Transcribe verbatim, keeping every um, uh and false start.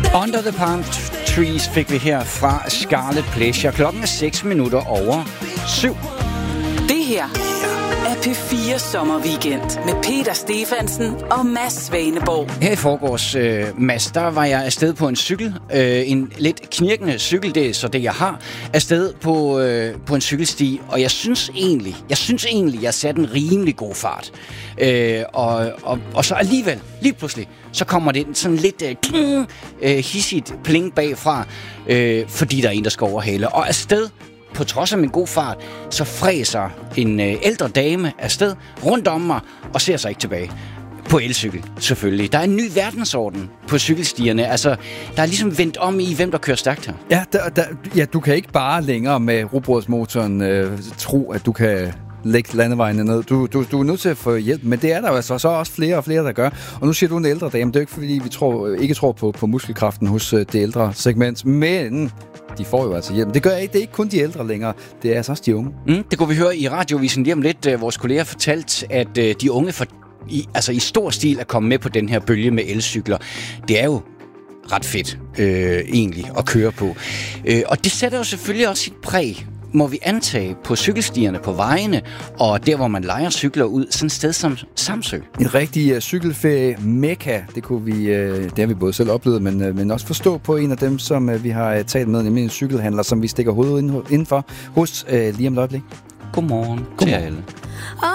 Under the Palm Trees fik vi her fra Scarlet Pleasure. Klokken er seks minutter over syv. Det her er P fire Sommerweekend med Peter Stefansen og Mads Svaneborg. Her i forgårs, øh, Mads, der var jeg afsted på en cykel. Øh, en lidt knirkende cykel, det er så det, jeg har. Afsted på, øh, på en cykelsti, og jeg synes egentlig, jeg synes egentlig, jeg satte en rimelig god fart. Øh, og, og, og så alligevel, lige pludselig, så kommer det sådan lidt øh, kling, øh, hissigt pling bagfra, øh, fordi der er en, der skal overhale. Og afsted, på trods af min god fart, så fræser en øh, ældre dame afsted rundt om mig og ser sig ikke tilbage. På elcykel, selvfølgelig. Der er en ny verdensorden på cykelstierne. Altså, der er ligesom vendt om i, hvem der kører stærkt her. Ja, der, der, ja du kan ikke bare længere med rugbrødsmotoren øh, tro, at du kan lægge landevejene ned. Du, du, du er nødt til at få hjælp, men det er der jo altså så også flere og flere, der gør. Og nu siger du en ældre dame. Det er jo ikke, fordi vi tror, ikke tror på, på muskelkraften hos det ældre segment, men de får jo altså hjælp. Det gør ikke, det er ikke kun de ældre længere, det er altså også de unge. Mm, det kunne vi høre i radiovisen lige om lidt. Vores kolleger fortalt, at de unge for, i, altså i stor stil er kommet med på den her bølge med elcykler. Det er jo ret fedt øh, egentlig at køre på. Øh, og det sætter jo selvfølgelig også sit præg, må vi antage, på cykelstierne på vejene, og der, hvor man lejer cykler ud, sådan et sted som Samsø. En rigtig uh, cykelferie mekka, det kunne vi, uh, det har vi både selv oplevet, men, uh, men også forstå på en af dem, som uh, vi har uh, talt med, nemlig en cykelhandler, som vi stikker hovedet indenfor hos uh, lige om et øjeblik. Godmorgen, Godmorgen. til alle.